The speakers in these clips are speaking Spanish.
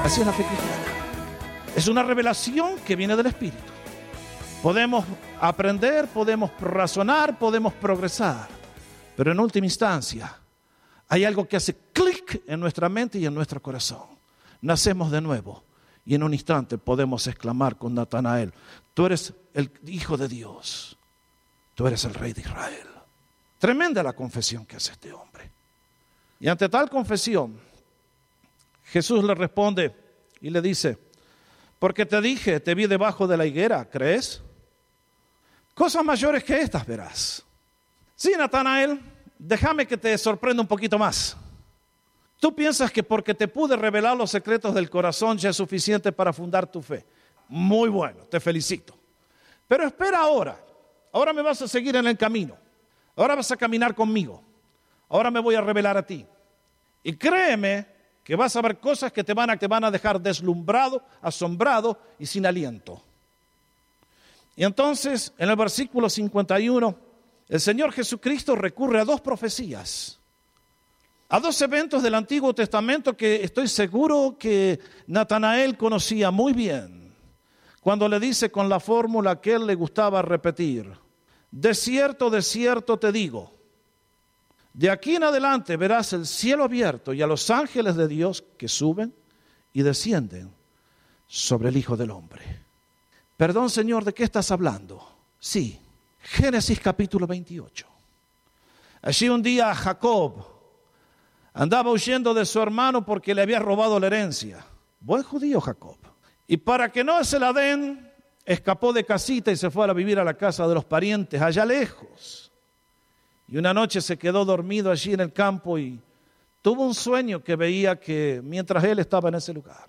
Así es la fe cristiana. Es una revelación que viene del Espíritu. Podemos aprender, podemos razonar, podemos progresar, pero en última instancia hay algo que hace clic en nuestra mente y en nuestro corazón. Nacemos de nuevo y en un instante podemos exclamar con Natanael: tú eres el Hijo de Dios, tú eres el Rey de Israel. Tremenda la confesión que hace este hombre. Y ante tal confesión, Jesús le responde y le dice: porque te dije, te vi debajo de la higuera, ¿crees? Cosas mayores que estas verás. Sí, Natanael, déjame que te sorprenda un poquito más. Tú piensas que porque te pude revelar los secretos del corazón ya es suficiente para fundar tu fe. Muy bueno, te felicito. Pero espera ahora. Ahora me vas a seguir en el camino. Ahora vas a caminar conmigo. Ahora me voy a revelar a ti. Y créeme que vas a ver cosas que te van a dejar deslumbrado, asombrado y sin aliento. Y entonces, en el versículo 51, el Señor Jesucristo recurre a dos profecías, a dos eventos del Antiguo Testamento que estoy seguro que Natanael conocía muy bien, cuando le dice con la fórmula que él le gustaba repetir: de cierto te digo, de aquí en adelante verás el cielo abierto y a los ángeles de Dios que suben y descienden sobre el Hijo del Hombre. Perdón, Señor, ¿de qué estás hablando? Sí, Génesis capítulo 28. Allí un día Jacob andaba huyendo de su hermano porque le había robado la herencia. Buen judío Jacob. Y para que no se la den, escapó de casita y se fue a vivir a la casa de los parientes, allá lejos. Y una noche se quedó dormido allí en el campo y tuvo un sueño que veía que mientras él estaba en ese lugar,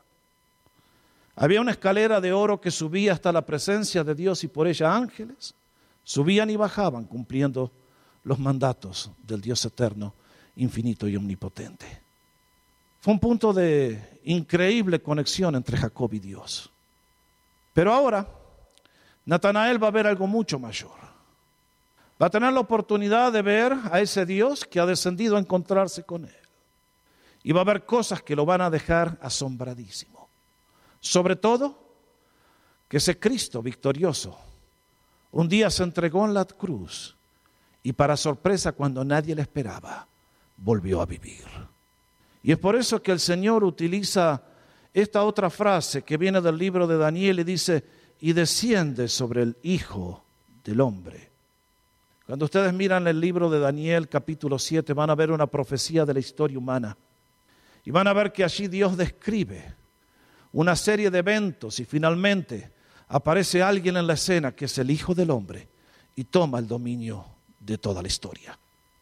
había una escalera de oro que subía hasta la presencia de Dios y por ella ángeles subían y bajaban cumpliendo los mandatos del Dios eterno, infinito y omnipotente. Fue un punto de increíble conexión entre Jacob y Dios. Pero ahora Natanael va a ver algo mucho mayor. Va a tener la oportunidad de ver a ese Dios que ha descendido a encontrarse con él. Y va a ver cosas que lo van a dejar asombradísimo. Sobre todo, que ese Cristo victorioso un día se entregó en la cruz y para sorpresa cuando nadie le esperaba, volvió a vivir. Y es por eso que el Señor utiliza esta otra frase que viene del libro de Daniel y dice: y desciende sobre el Hijo del Hombre. Cuando ustedes miran el libro de Daniel capítulo 7 van a ver una profecía de la historia humana y van a ver que allí Dios describe una serie de eventos y finalmente aparece alguien en la escena que es el Hijo del Hombre y toma el dominio de toda la historia.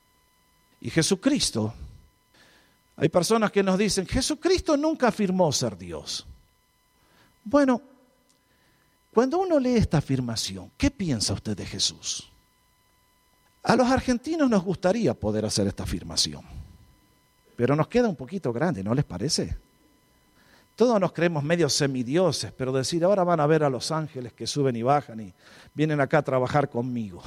Y Jesucristo, hay personas que nos dicen: Jesucristo nunca afirmó ser Dios. Bueno, cuando uno lee esta afirmación, ¿qué piensa usted de Jesús? A los argentinos nos gustaría poder hacer esta afirmación, pero nos queda un poquito grande, ¿no les parece? Todos nos creemos medio semidioses, pero decir ahora van a ver a los ángeles que suben y bajan y vienen acá a trabajar conmigo.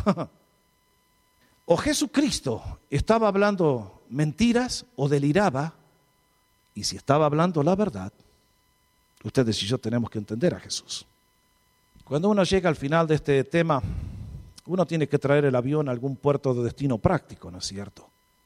O Jesucristo estaba hablando mentiras o deliraba, y si estaba hablando la verdad, ustedes y yo tenemos que entender a Jesús. Cuando uno llega al final de este tema, uno tiene que traer el avión a algún puerto de destino práctico, ¿no es cierto?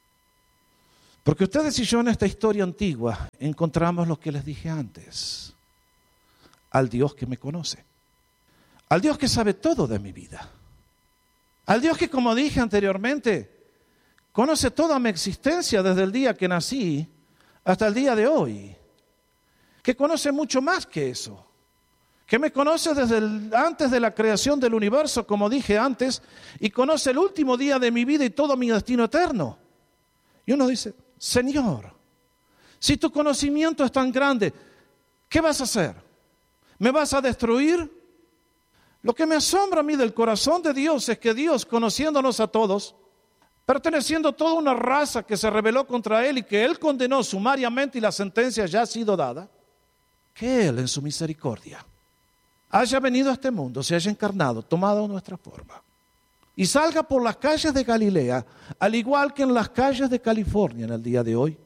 Porque ustedes y yo en esta historia antigua encontramos lo que les dije antes: al Dios que me conoce, al Dios que sabe todo de mi vida, al Dios que, como dije anteriormente, conoce toda mi existencia desde el día que nací hasta el día de hoy, que conoce mucho más que eso, que me conoce desde antes de la creación del universo, como dije antes, y conoce el último día de mi vida y todo mi destino eterno. Y uno dice: Señor, si tu conocimiento es tan grande, ¿qué vas a hacer? ¿Me vas a destruir? Lo que me asombra a mí del corazón de Dios es que Dios, conociéndonos a todos, perteneciendo a toda una raza que se rebeló contra Él y que Él condenó sumariamente y la sentencia ya ha sido dada, que Él en su misericordia haya venido a este mundo, se haya encarnado, tomado nuestra forma y salga por las calles de Galilea, al igual que en las calles de California en el día de hoy,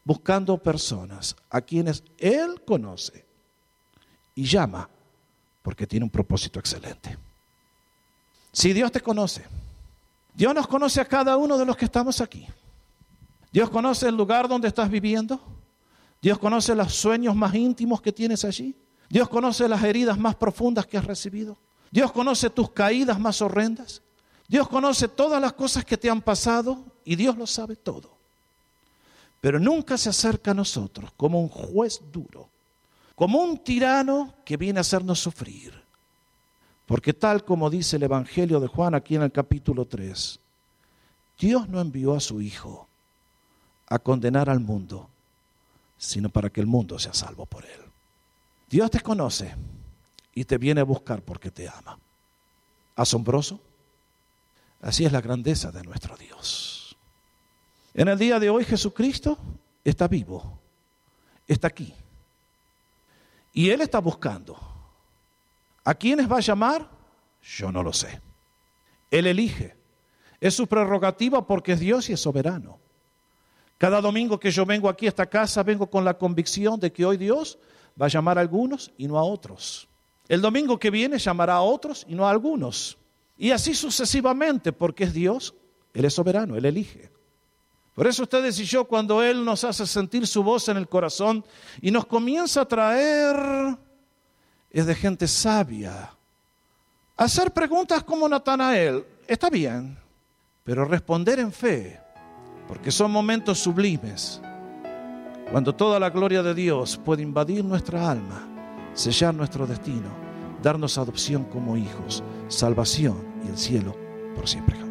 buscando personas a quienes Él conoce y llama porque tiene un propósito excelente. Si Dios te conoce, Dios nos conoce a cada uno de los que estamos aquí. Dios conoce el lugar donde estás viviendo. Dios conoce los sueños más íntimos que tienes allí. Dios conoce las heridas más profundas que has recibido. Dios conoce tus caídas más horrendas. Dios conoce todas las cosas que te han pasado y Dios lo sabe todo. Pero nunca se acerca a nosotros como un juez duro, como un tirano que viene a hacernos sufrir. Porque tal como dice el Evangelio de Juan aquí en el capítulo 3, Dios no envió a su Hijo a condenar al mundo, sino para que el mundo sea salvo por Él. Dios te conoce y te viene a buscar porque te ama. ¿Asombroso? Así es la grandeza de nuestro Dios. En el día de hoy Jesucristo está vivo, está aquí. Y Él está buscando. ¿A quiénes va a llamar? Yo no lo sé. Él elige. Es su prerrogativa porque es Dios y es soberano. Cada domingo que yo vengo aquí a esta casa, vengo con la convicción de que hoy Dios va a llamar a algunos y no a otros. El domingo que viene llamará a otros y no a algunos. Y así sucesivamente, porque es Dios, Él es soberano, Él elige. Por eso ustedes y yo, cuando Él nos hace sentir su voz en el corazón y nos comienza a traer, es de gente sabia. Hacer preguntas como Natanael, está bien, pero responder en fe, porque son momentos sublimes, cuando toda la gloria de Dios puede invadir nuestra alma, sellar nuestro destino, darnos adopción como hijos, salvación y el cielo por siempre jamás.